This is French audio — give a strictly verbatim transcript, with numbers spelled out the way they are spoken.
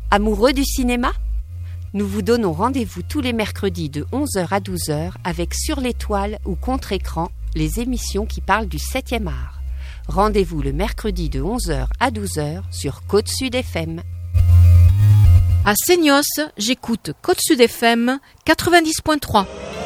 Amoureux du cinéma ? Nous vous donnons rendez-vous tous les mercredis de onze heures à douze heures avec Sur l'étoile ou Contre-écran, les émissions qui parlent du septième art. Rendez-vous le mercredi de onze heures à douze heures sur Côte Sud F M. À Seignos, j'écoute Côte Sud F M quatre-vingt-dix point trois.